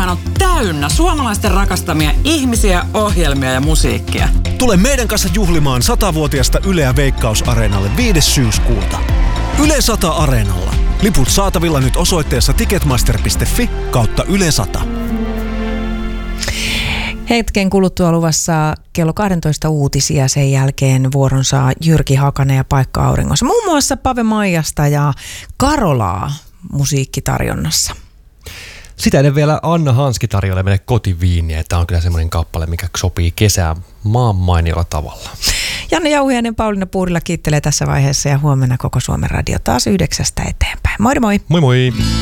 Radiohan on täynnä suomalaisten rakastamia ihmisiä, ohjelmia ja musiikkia. Tule meidän kanssa juhlimaan 100-vuotiasta Yleä Veikkaus-areenalle 5. syyskuuta. Yle 100 Areenalla. Liput saatavilla nyt osoitteessa ticketmaster.fi/Yle 100. Hetken kuluttua luvassa kello 12 uutisia, sen jälkeen vuoron saa Jyrki Hakanen ja Paikka Auringossa. Muun muassa Pave Maijasta ja Karolaa musiikkitarjonnassa. Sitä ennen vielä Anna Hanski tarjoilee meille kotiviiniä. Tämä on kyllä semmoinen kappale, mikä sopii kesään maan mainiolla tavalla. Janne Jauhiainen, Pauliina Puurila kiittelee tässä vaiheessa ja huomenna koko Suomen radio taas 9 eteenpäin. Moi moi! Moi moi!